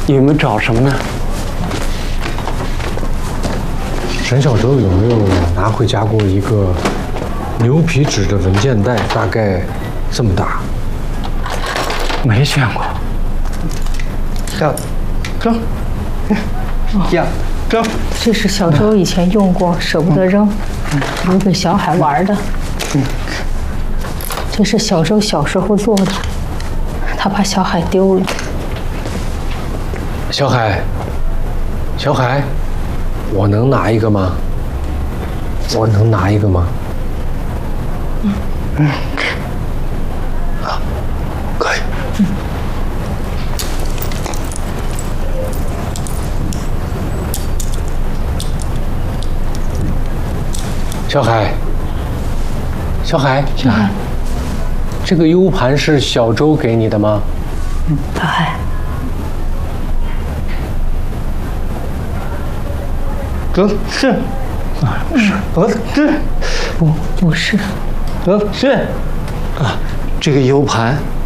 你们找什么呢？ 沈小舟有没有拿回家过一个牛皮纸的文件袋？大概这么大。 没见过。走，走。 这是小周以前用过，舍不得扔，留给小海玩的。这是小周小时候做的，他怕小海丢了。 小海，我能拿一个吗？我能拿一个吗？可以。小海，这个 U 盘是小周给你的吗？ 小海， 是， 不是， 是啊，这个 U 盘